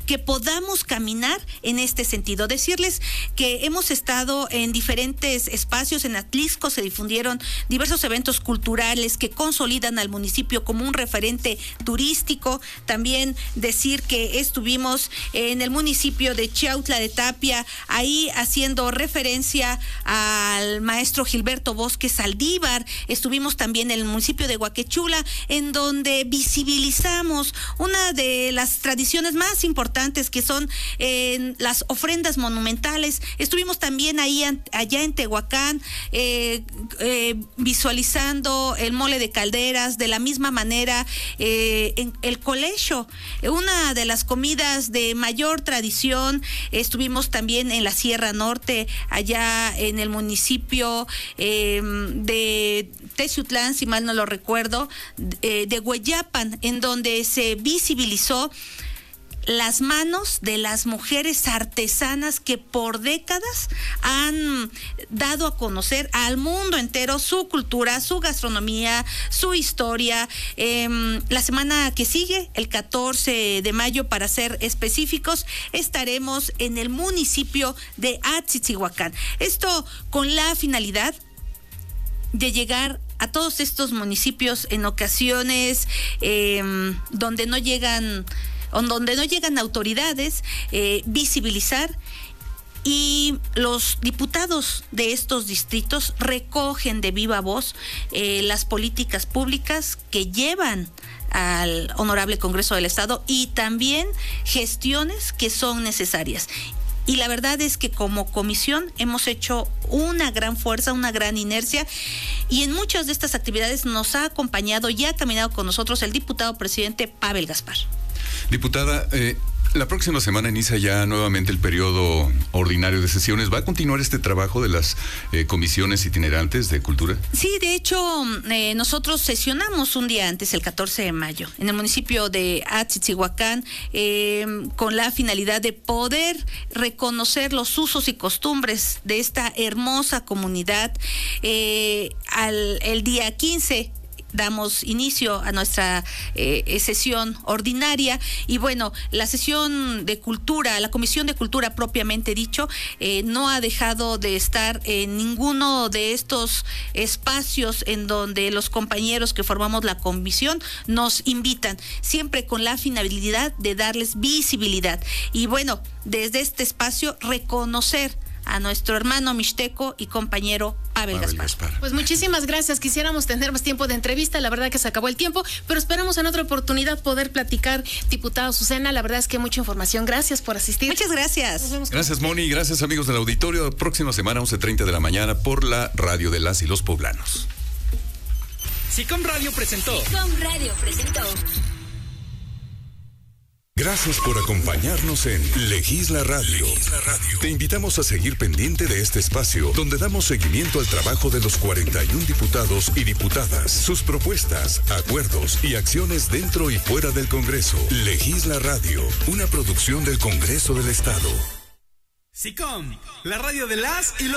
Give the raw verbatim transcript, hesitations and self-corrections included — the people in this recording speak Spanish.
que podamos caminar en este sentido. Decirles que hemos estado en diferentes espacios. En Atlixco se difundieron diversos eventos culturales que consolidan al municipio como un referente turístico. También decir que estuvimos en el municipio de Chiautla de Tapia, ahí haciendo referencia al maestro Gilberto Bosque Saldívar. Estuvimos también en el municipio de Huaquechula, en donde visibilizamos una de las tradiciones más importantes, que son eh, las ofrendas monumentales. Estuvimos también ahí allá en Tehuacán eh, eh, visualizando el mole de calderas. De la misma manera, eh, en el colegio, una de las comidas de mayor tradición. Estuvimos también en la Sierra Norte, allá en el municipio eh, de Teciutlán, si mal no lo recuerdo, eh, de Hueyapan, en donde se visibilizó las manos de las mujeres artesanas que por décadas han dado a conocer al mundo entero su cultura, su gastronomía, su historia. Eh, la semana que sigue, el catorce de mayo, para ser específicos, estaremos en el municipio de Atzitzihuacán. Esto con la finalidad de llegar a todos estos municipios en ocasiones eh, donde no llegan donde no llegan autoridades, eh, visibilizar, y los diputados de estos distritos recogen de viva voz eh, las políticas públicas que llevan al Honorable Congreso del Estado, y también gestiones que son necesarias. Y la verdad es que como comisión hemos hecho una gran fuerza, una gran inercia, y en muchas de estas actividades nos ha acompañado y ha caminado con nosotros el diputado presidente Pavel Gaspar. Diputada, eh, la próxima semana inicia ya nuevamente el periodo ordinario de sesiones. ¿Va a continuar este trabajo de las eh, comisiones itinerantes de cultura? Sí, de hecho, eh, nosotros sesionamos un día antes, el catorce de mayo, en el municipio de Atzitzihuacán, eh, con la finalidad de poder reconocer los usos y costumbres de esta hermosa comunidad. Eh, al, el día quince damos inicio a nuestra eh, sesión ordinaria, y bueno, la sesión de cultura, la Comisión de Cultura propiamente dicho, eh, no ha dejado de estar en ninguno de estos espacios en donde los compañeros que formamos la comisión nos invitan, siempre con la finalidad de darles visibilidad. Y bueno, desde este espacio reconocer a nuestro hermano mixteco y compañero Pavel, Pavel Gaspar. Gaspar. Pues muchísimas gracias. Quisiéramos tener más tiempo de entrevista. La verdad que se acabó el tiempo, pero esperamos en otra oportunidad poder platicar. Diputado Azucena, la verdad es que mucha información. Gracias por asistir. Muchas gracias. Gracias, Moni. Gracias, amigos del auditorio. Próxima semana, once treinta de la mañana, por la radio de las y los poblanos. SICOM Radio presentó. SICOM Radio presentó. Gracias por acompañarnos en Legisla Radio. Legisla Radio. Te invitamos a seguir pendiente de este espacio, donde damos seguimiento al trabajo de los cuarenta y un diputados y diputadas, sus propuestas, acuerdos y acciones dentro y fuera del Congreso. Legisla Radio, una producción del Congreso del Estado. SICOM, la radio de las y los